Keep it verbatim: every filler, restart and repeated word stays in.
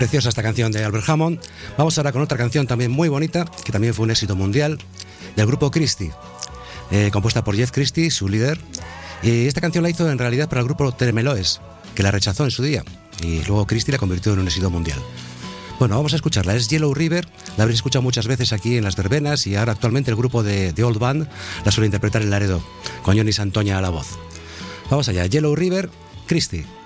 Preciosa esta canción de Albert Hammond. Vamos ahora con otra canción también muy bonita, que también fue un éxito mundial, del grupo Christie, eh, compuesta por Jeff Christie, su líder. Y esta canción la hizo en realidad para el grupo Tremeloes, que la rechazó en su día, y luego Christie la convirtió en un éxito mundial. Bueno, vamos a escucharla, es Yellow River, la habréis escuchado muchas veces aquí en las verbenas, y ahora actualmente el grupo de The Old Band la suele interpretar en Laredo, con Johnny Santoña a la voz. Vamos allá, Yellow River, Christie.